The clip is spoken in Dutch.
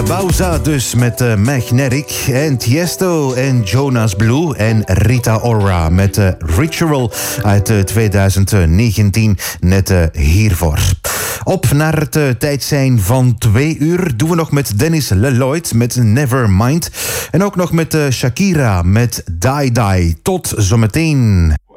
Bauza dus met Magnetic. En Tiesto en Jonas Blue en Rita Ora met Ritual uit 2019. Net hiervoor. Op naar het tijd zijn van 2 uur. Doen we nog met Dennis Leloid met Nevermind. En ook nog met Shakira met Die Die. Tot zometeen.